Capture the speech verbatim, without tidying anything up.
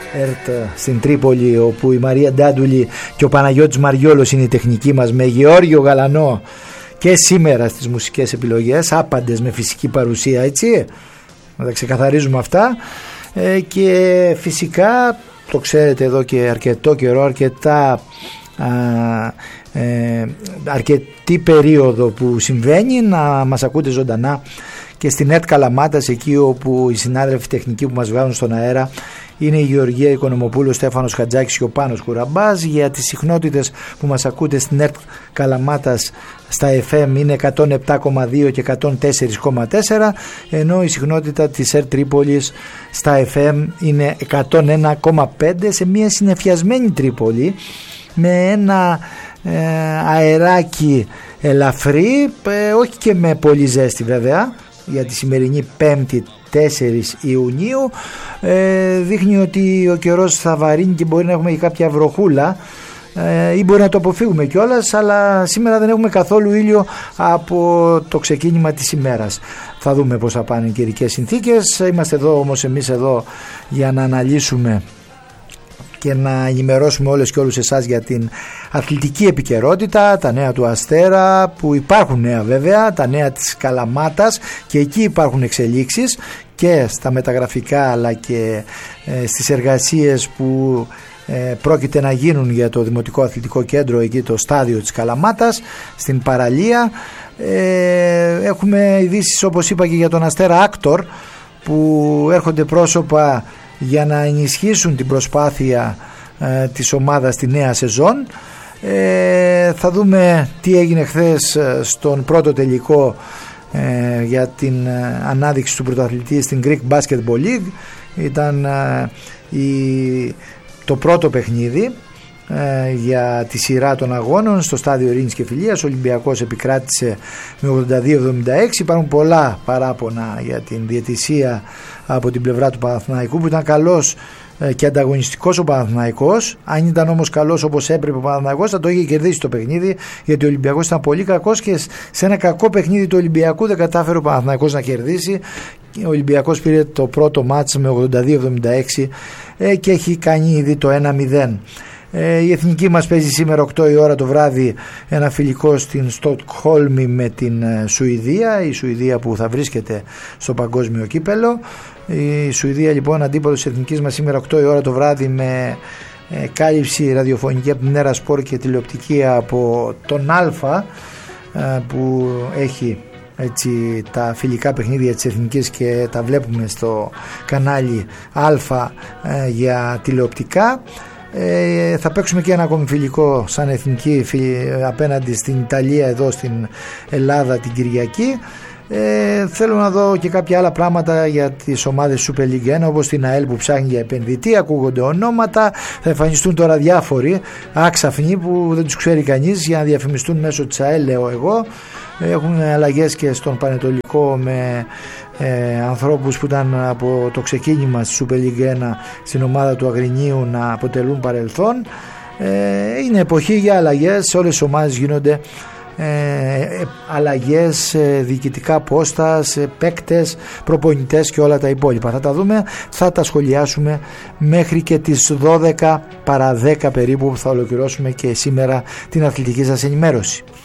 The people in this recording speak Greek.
ΕΡΤ στην Τρίπολη, όπου η Μαρία Ντάντουλη και ο Παναγιώτης Μαριόλος είναι η τεχνική μας, με Γεώργιο Γαλανό και σήμερα στις μουσικές επιλογές, άπαντες με φυσική παρουσία, έτσι, να τα ξεκαθαρίζουμε αυτά. ε, και φυσικά το ξέρετε εδώ και αρκετό καιρό, αρκετά α, ε, αρκετή περίοδο που συμβαίνει, να μας ακούτε ζωντανά και στην ΕΡΤ Καλαμάτας, εκεί όπου οι συνάδελφοι τεχνικοί που μας βγάζουν στον αέρα είναι η Γεωργία Οικονομοπούλου, Στέφανος Χατζάκης και ο Πάνος Κουραμπάς. Για τις συχνότητες που μας ακούτε στην ΕΡΤ Καλαμάτας στα εφ εμ είναι εκατόν επτά κόμμα δύο και εκατόν τέσσερα κόμμα τέσσερα, ενώ η συχνότητα της ΕΡΤ Τρίπολης στα εφ εμ είναι εκατόν ένα κόμμα πέντε, σε μια συννεφιασμένη Τρίπολη με ένα ε, αεράκι ελαφρύ, ε, όχι και με πολύ ζέστη βέβαια, για τη σημερινή Πέμπτη τέσσερις Ιουνίου. ε, δείχνει ότι ο καιρός θα βαρύνει και μπορεί να έχουμε και κάποια βροχούλα, ε, ή μπορεί να το αποφύγουμε κιόλας, αλλά σήμερα δεν έχουμε καθόλου ήλιο από το ξεκίνημα της ημέρας. Θα δούμε πώς θα πάνε οι καιρικές συνθήκες. Είμαστε εδώ όμως εμείς εδώ για να αναλύσουμε και να ενημερώσουμε όλες και όλους εσάς για την αθλητική επικαιρότητα, τα νέα του Αστέρα, που υπάρχουν νέα βέβαια, τα νέα της Καλαμάτας, και εκεί υπάρχουν εξελίξεις και στα μεταγραφικά αλλά και ε, στις εργασίες που ε, πρόκειται να γίνουν για το Δημοτικό Αθλητικό Κέντρο, εκεί το στάδιο της Καλαμάτας στην παραλία. ε, έχουμε ειδήσεις, όπως είπα, και για τον Αστέρα Άκτορ, που έρχονται πρόσωπα για να ενισχύσουν την προσπάθεια ε, της ομάδας στη νέα σεζόν. Ε, θα δούμε τι έγινε χθες στον πρώτο τελικό ε, για την ε, ανάδειξη του πρωταθλητή στην Greek Basketball League. Ήταν ε, η, το πρώτο παιχνίδι ε, για τη σειρά των αγώνων στο στάδιο Ειρήνης και Φιλίας. Ο Ολυμπιακός επικράτησε με ογδόντα δύο εβδομήντα έξι. Υπάρχουν πολλά παράπονα για την διαιτησία από την πλευρά του Παναθηναϊκού, που ήταν καλός και ανταγωνιστικός ο Παναθηναϊκός. Αν ήταν όμως καλός όπως έπρεπε ο Παναθηναϊκός, θα το είχε κερδίσει το παιχνίδι, γιατί ο Ολυμπιακός ήταν πολύ κακός και σε ένα κακό παιχνίδι του Ολυμπιακού δεν κατάφερε ο Παναθηναϊκός να κερδίσει. Ο Ολυμπιακός πήρε το πρώτο μάτς με ογδόντα δύο εβδομήντα έξι ε, και έχει κάνει ήδη το ένα μηδέν. Ε, η εθνική μας παίζει σήμερα οκτώ η ώρα το βράδυ ένα φιλικό στην Στοκχόλμη με την Σουηδία, η Σουηδία που θα βρίσκεται στο παγκόσμιο κύπελο. Η Σουηδία λοιπόν αντίπαλος της εθνικής μας σήμερα οκτώ η ώρα το βράδυ, με ε, κάλυψη ραδιοφωνική από την Νέρα Σπορ και τηλεοπτική από τον Αλφα, ε, που έχει έτσι τα φιλικά παιχνίδια της εθνικής και τα βλέπουμε στο κανάλι Αλφα ε, για τηλεοπτικά. Ε, θα παίξουμε και ένα ακόμη φιλικό σαν εθνική απέναντι στην Ιταλία εδώ στην Ελλάδα την Κυριακή. Ε, θέλω να δω και κάποια άλλα πράγματα για τις ομάδες Super League ένα, όπως την ΑΕΛ που ψάχνει για επενδυτή. Ακούγονται ονόματα, θα εμφανιστούν τώρα διάφοροι άξαφνοι που δεν τους ξέρει κανείς για να διαφημιστούν μέσω της ΑΕΛ, λέω εγώ. Έχουν αλλαγές και στον Πανετολικό με ε, ανθρώπους που ήταν από το ξεκίνημα στη Super League ένα στην ομάδα του Αγρινίου να αποτελούν παρελθόν. Ε, είναι εποχή για αλλαγές, σε όλες τις ομάδες γίνονται Ε, αλλαγές, ε, διοικητικά πόστα, ε, παίκτες, προπονητές και όλα τα υπόλοιπα. Θα τα δούμε, θα τα σχολιάσουμε μέχρι και τις δώδεκα παρά δέκα περίπου, που θα ολοκληρώσουμε και σήμερα την αθλητική σας ενημέρωση.